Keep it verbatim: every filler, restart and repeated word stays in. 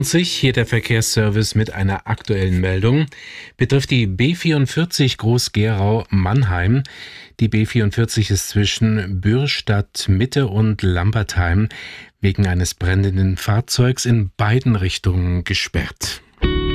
Sich hier der Verkehrsservice mit einer aktuellen Meldung. Betrifft die B vierundvierzig Groß-Gerau-Mannheim. Die B vierundvierzig ist zwischen Bürstadt Mitte und Lambertheim wegen eines brennenden Fahrzeugs in beiden Richtungen gesperrt.